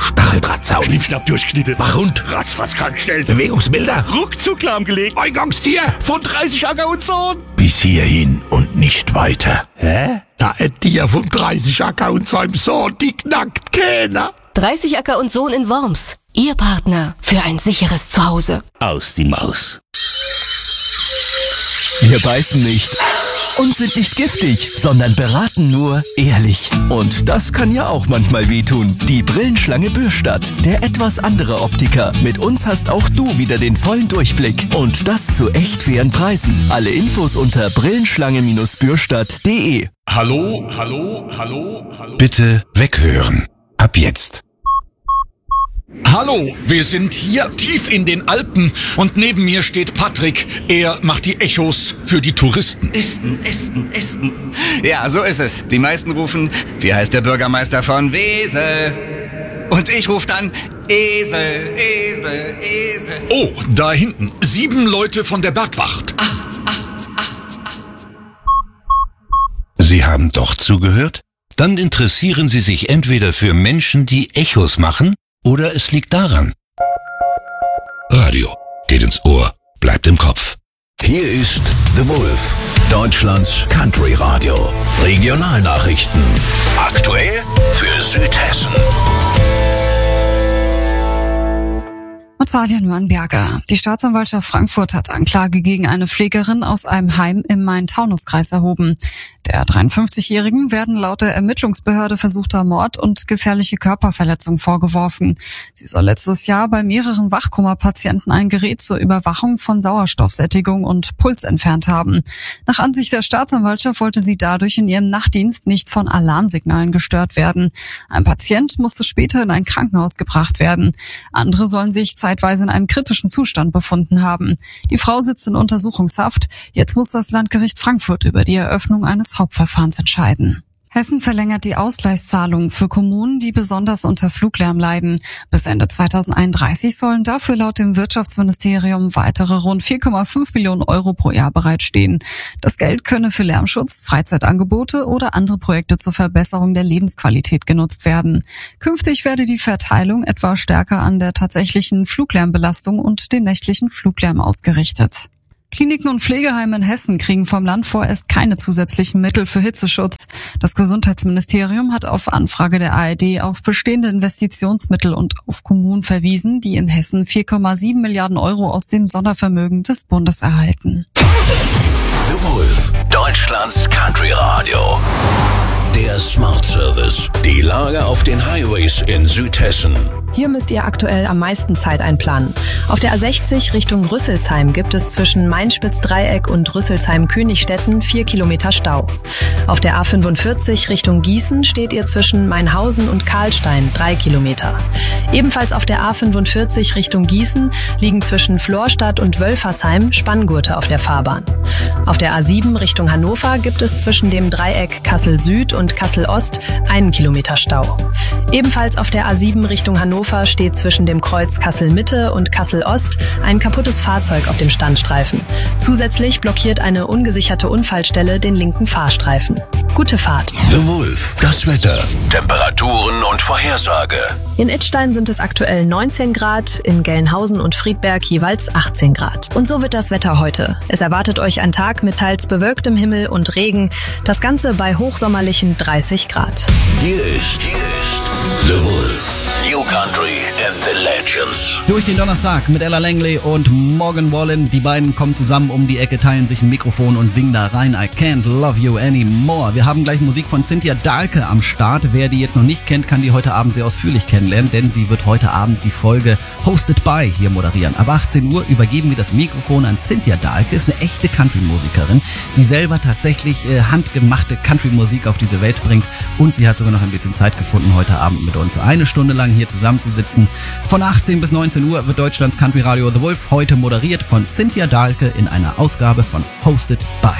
Stacheldrahtzaun. Schnippschnapp durchgeschnitten. Wachhund. Ratzfatz krankgestellt. Bewegungsmelder. Ruckzuck lahmgelegt. Eingangstier. Von 30 Acker und Sohn. Bis hierhin und nicht weiter. Hä? Da ein Tier vom 30 Acker und seinem Sohn, die knackt keiner. 30 Acker und Sohn in Worms. Ihr Partner für ein sicheres Zuhause. Aus die Maus. Wir beißen nicht und sind nicht giftig, sondern beraten nur ehrlich. Und das kann ja auch manchmal wehtun. Die Brillenschlange Bürstadt, der etwas andere Optiker. Mit uns hast auch du wieder den vollen Durchblick. Und das zu echt fairen Preisen. Alle Infos unter brillenschlange-bürstadt.de. Hallo. Bitte weghören. Ab jetzt. Hallo, wir sind hier tief in den Alpen und neben mir steht Patrick. Er macht die Echos für die Touristen. Esten. Ja, so ist es. Die meisten rufen, wie heißt der Bürgermeister von Wesel? Und ich rufe dann, Esel. Oh, da hinten. 7 Leute von der Bergwacht. 8. Sie haben doch zugehört? Dann interessieren Sie sich entweder für Menschen, die Echos machen, oder es liegt daran. Radio geht ins Ohr, bleibt im Kopf. Hier ist The Wolf, Deutschlands Country Radio. Regionalnachrichten. Aktuell für Südhessen. Mit Fabian Nürnberger. Die Staatsanwaltschaft Frankfurt hat Anklage gegen eine Pflegerin aus einem Heim im Main-Taunus-Kreis erhoben. Der 53-Jährigen werden laut der Ermittlungsbehörde versuchter Mord und gefährliche Körperverletzung vorgeworfen. Sie soll letztes Jahr bei mehreren Wachkoma-Patienten ein Gerät zur Überwachung von Sauerstoffsättigung und Puls entfernt haben. Nach Ansicht der Staatsanwaltschaft wollte sie dadurch in ihrem Nachtdienst nicht von Alarmsignalen gestört werden. Ein Patient musste später in ein Krankenhaus gebracht werden. Andere sollen sich zeitweise in einem kritischen Zustand befunden haben. Die Frau sitzt in Untersuchungshaft. Jetzt muss das Landgericht Frankfurt über die Eröffnung eines Hauptverfahrens entscheiden. Hessen verlängert die Ausgleichszahlungen für Kommunen, die besonders unter Fluglärm leiden. Bis Ende 2031 sollen dafür laut dem Wirtschaftsministerium weitere rund 4,5 Millionen Euro pro Jahr bereitstehen. Das Geld könne für Lärmschutz, Freizeitangebote oder andere Projekte zur Verbesserung der Lebensqualität genutzt werden. Künftig werde die Verteilung etwa stärker an der tatsächlichen Fluglärmbelastung und dem nächtlichen Fluglärm ausgerichtet. Kliniken und Pflegeheime in Hessen kriegen vom Land vorerst keine zusätzlichen Mittel für Hitzeschutz. Das Gesundheitsministerium hat auf Anfrage der ARD auf bestehende Investitionsmittel und auf Kommunen verwiesen, die in Hessen 4,7 Milliarden Euro aus dem Sondervermögen des Bundes erhalten. The Wolf, Deutschlands Country Radio. Der Smart Service. Die Lage auf den Highways in Südhessen. Hier müsst ihr aktuell am meisten Zeit einplanen. Auf der A60 Richtung Rüsselsheim gibt es zwischen Mainspitz-Dreieck und Rüsselsheim-Königstetten 4 Kilometer Stau. Auf der A45 Richtung Gießen steht ihr zwischen Mainhausen und Karlstein 3 Kilometer. Ebenfalls auf der A45 Richtung Gießen liegen zwischen Florstadt und Wölfersheim Spanngurte auf der Fahrbahn. Auf der A7 Richtung Hannover gibt es zwischen dem Dreieck Kassel-Süd und Kassel-Ost 1 Kilometer Stau. Ebenfalls auf der A7 Richtung Hannover steht zwischen dem Kreuz Kassel-Mitte und Kassel-Ost ein kaputtes Fahrzeug auf dem Standstreifen. Zusätzlich blockiert eine ungesicherte Unfallstelle den linken Fahrstreifen. Gute Fahrt. The Wolf, das Wetter, Temperaturen und Vorhersage. In Idstein sind es aktuell 19 Grad, in Gelnhausen und Friedberg jeweils 18 Grad. Und so wird das Wetter heute. Es erwartet euch ein Tag mit teils bewölktem Himmel und Regen, das Ganze bei hochsommerlichen 30 Grad. Hier ist The Wolf. New Country and the Legends. Durch den Donnerstag mit Ella Langley und Morgan Wallen. Die beiden kommen zusammen um die Ecke, teilen sich ein Mikrofon und singen da rein. I can't love you anymore. Wir haben gleich Musik von Cynthia Dahlke am Start. Wer die jetzt noch nicht kennt, kann die heute Abend sehr ausführlich kennenlernen, denn sie wird heute Abend die Folge Hosted by hier moderieren. Ab 18 Uhr übergeben wir das Mikrofon an Cynthia Dahlke. Ist eine echte Country-Musikerin, die selber tatsächlich handgemachte Country-Musik auf diese Welt bringt. Und sie hat sogar noch ein bisschen Zeit gefunden, heute Abend mit uns eine Stunde lang hier zusammenzusitzen. Von 18 bis 19 Uhr wird Deutschlands Country Radio The Wolf heute moderiert von Cynthia Dahlke in einer Ausgabe von Hosted by.